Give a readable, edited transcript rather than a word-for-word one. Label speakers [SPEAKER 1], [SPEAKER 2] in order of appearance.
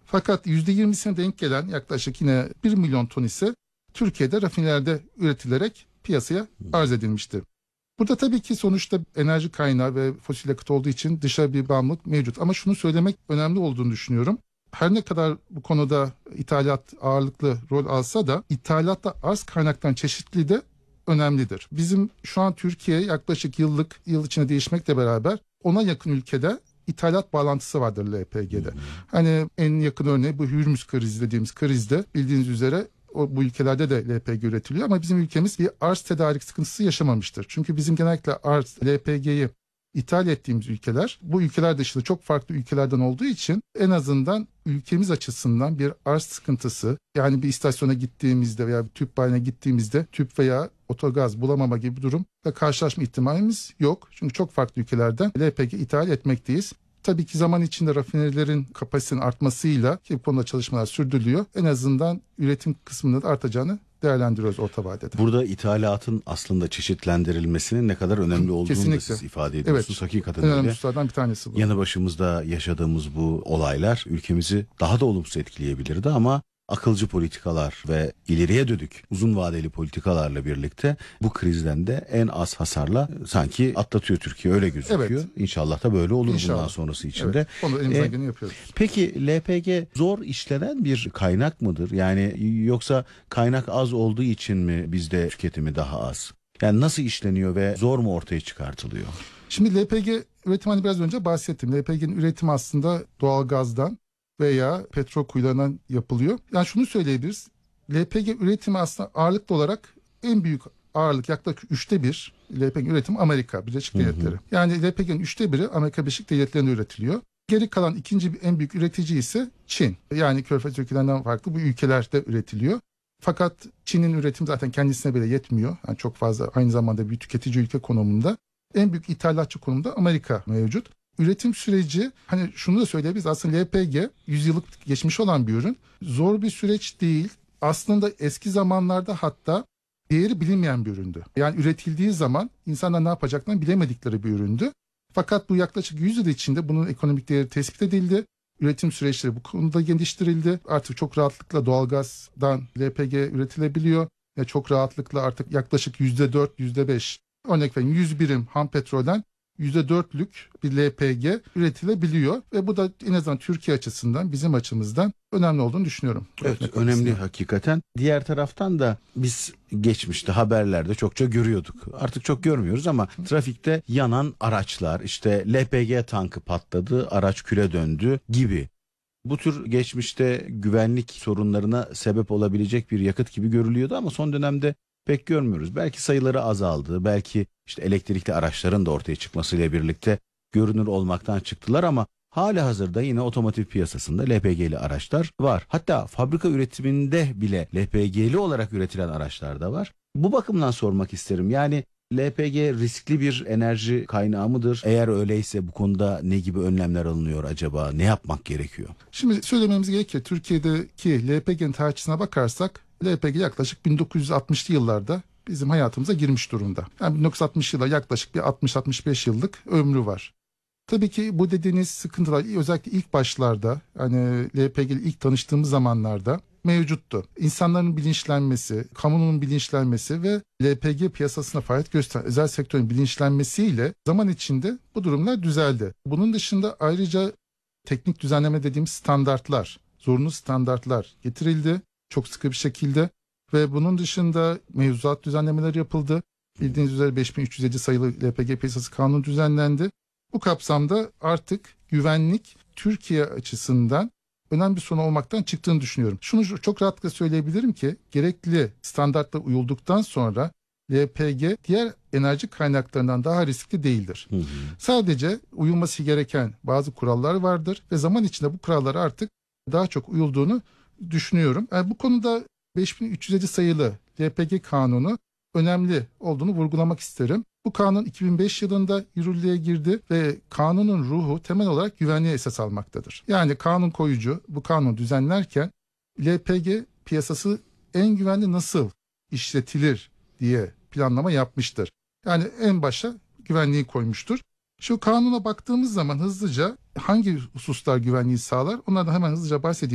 [SPEAKER 1] Fakat %20'sine denk gelen yaklaşık yine 1 milyon ton ise Türkiye'de rafinelerde üretilerek piyasaya arz edilmişti. Burada tabii ki sonuçta enerji kaynağı ve fosil yakıt olduğu için dışa bir bağımlılık mevcut. Ama şunu söylemek önemli olduğunu düşünüyorum. Her ne kadar bu konuda ithalat ağırlıklı rol alsa da ithalatta arz kaynaktan çeşitliliği de önemlidir. Bizim şu an Türkiye yaklaşık yıl içinde değişmekle beraber ona yakın ülkede ithalat bağlantısı vardır LPG'de. Hani en yakın örneği bu Hürmüz krizi dediğimiz krizde bildiğiniz üzere bu ülkelerde de LPG üretiliyor ama bizim ülkemiz bir arz tedarik sıkıntısı yaşamamıştır. Çünkü bizim genellikle arz LPG'yi ithal ettiğimiz ülkeler bu ülkeler dışında çok farklı ülkelerden olduğu için en azından ülkemiz açısından bir arz sıkıntısı, yani bir istasyona gittiğimizde veya bir tüp bayine gittiğimizde tüp veya otogaz bulamama gibi bir durumla karşılaşma ihtimalimiz yok. Çünkü çok farklı ülkelerden LPG ithal etmekteyiz. Tabii ki zaman içinde rafinerilerin kapasitenin artmasıyla ki bu konuda çalışmalar sürdürülüyor. En azından üretim kısmında da artacağını değerlendiriyoruz orta vadede.
[SPEAKER 2] Burada ithalatın aslında çeşitlendirilmesinin ne kadar önemli olduğunu
[SPEAKER 1] Kesinlikle
[SPEAKER 2] da siz ifade ediyorsunuz.
[SPEAKER 1] Evet.
[SPEAKER 2] Hakikaten
[SPEAKER 1] önemli
[SPEAKER 2] öyle.
[SPEAKER 1] hususlardan bir tanesi bu.
[SPEAKER 2] Yanı başımızda yaşadığımız bu olaylar ülkemizi daha da olumsuz etkileyebilirdi ama akılcı politikalar ve ileriye dönük uzun vadeli politikalarla birlikte bu krizden de en az hasarla sanki atlatıyor Türkiye, öyle gözüküyor.
[SPEAKER 1] Evet.
[SPEAKER 2] İnşallah da böyle olur
[SPEAKER 1] İnşallah.
[SPEAKER 2] bundan sonrası için de.
[SPEAKER 1] Evet. Onu elimizden geleni yapıyoruz.
[SPEAKER 2] Peki LPG zor işlenen bir kaynak mıdır? Yani yoksa kaynak az olduğu için mi bizde tüketimi daha az? Yani nasıl işleniyor ve zor mu ortaya çıkartılıyor?
[SPEAKER 1] Şimdi LPG üretimi hani biraz önce bahsettim. LPG'nin üretimi aslında doğalgazdan veya petrol kuyularından yapılıyor. Yani şunu söyleyebiliriz. LPG üretimi aslında ağırlıklı olarak en büyük ağırlık yaklaşık 1/3 LPG üretimi Amerika Birleşik Devletleri. Yani LPG'nin 1/3'ü Amerika Birleşik Devletleri'nde üretiliyor. Geri kalan ikinci en büyük üretici ise Çin. Yani Körfez ülkelerinden farklı bu ülkelerde üretiliyor. Fakat Çin'in üretimi zaten kendisine bile yetmiyor. Yani çok fazla, aynı zamanda bir tüketici ülke konumunda. En büyük ithalatçı konumda Amerika mevcut. Üretim süreci, hani şunu da söyleyebiliriz, aslında LPG 100 yıllık geçmiş olan bir ürün. Zor bir süreç değil. Aslında eski zamanlarda hatta değeri bilinmeyen bir üründü. Yani üretildiği zaman insanlar ne yapacaklarını bilemedikleri bir üründü. Fakat bu yaklaşık 100 yıl içinde bunun ekonomik değeri tespit edildi. Üretim süreçleri bu konuda geliştirildi. Artık çok rahatlıkla doğalgazdan LPG üretilebiliyor. Ve çok rahatlıkla artık yaklaşık %4, %5, örnek vereyim 100 birim ham petrolden %4'lük bir LPG üretilebiliyor. Ve bu da en azından Türkiye açısından, bizim açımızdan önemli olduğunu düşünüyorum.
[SPEAKER 2] Evet, önemli hakikaten. Diğer taraftan da biz geçmişte haberlerde çokça görüyorduk. Artık çok görmüyoruz ama trafikte yanan araçlar, işte LPG tankı patladı, araç küle döndü gibi. Bu tür geçmişte güvenlik sorunlarına sebep olabilecek bir yakıt gibi görülüyordu ama son dönemde pek görmüyoruz. Belki sayıları azaldı, belki işte elektrikli araçların da ortaya çıkmasıyla birlikte görünür olmaktan çıktılar ama halihazırda yine otomotiv piyasasında LPG'li araçlar var. Hatta fabrika üretiminde bile LPG'li olarak üretilen araçlar da var. Bu bakımdan sormak isterim. Yani LPG riskli bir enerji kaynağı mıdır? Eğer öyleyse bu konuda ne gibi önlemler alınıyor acaba? Ne yapmak gerekiyor?
[SPEAKER 1] Şimdi söylememiz gerekiyor. Türkiye'deki LPG'nin tarihçesine bakarsak LPG yaklaşık 1960'lı yıllarda bizim hayatımıza girmiş durumda. Yani 1960 yıllar yaklaşık bir 60-65 yıllık ömrü var. Tabii ki bu dediğiniz sıkıntılar özellikle ilk başlarda, hani LPG ile ilk tanıştığımız zamanlarda mevcuttu. İnsanların bilinçlenmesi, kamunun bilinçlenmesi ve LPG piyasasına faaliyet gösteren özel sektörün bilinçlenmesiyle zaman içinde bu durumlar düzeldi. Bunun dışında ayrıca teknik düzenleme dediğimiz standartlar, zorunlu standartlar getirildi çok sıkı bir şekilde ve bunun dışında mevzuat düzenlemeleri yapıldı. Bildiğiniz üzere 5307 sayılı LPG piyasası kanunu düzenlendi. Bu kapsamda artık güvenlik Türkiye açısından önemli bir sorun olmaktan çıktığını düşünüyorum. Şunu çok rahatlıkla söyleyebilirim ki gerekli standartla uyulduktan sonra LPG diğer enerji kaynaklarından daha riskli değildir. Sadece uyulması gereken bazı kurallar vardır ve zaman içinde bu kurallara artık daha çok uyulduğunu düşünüyorum. Yani bu konuda 5307 sayılı LPG kanunu önemli olduğunu vurgulamak isterim. Bu kanun 2005 yılında yürürlüğe girdi ve kanunun ruhu temel olarak güvenliğe esas almaktadır. Yani kanun koyucu bu kanunu düzenlerken LPG piyasası en güvenli nasıl işletilir diye planlama yapmıştır. Yani en başa güvenliği koymuştur. Şu kanuna baktığımız zaman hızlıca hangi hususlar güvenliği sağlar onlardan hemen hızlıca bahsedeyim.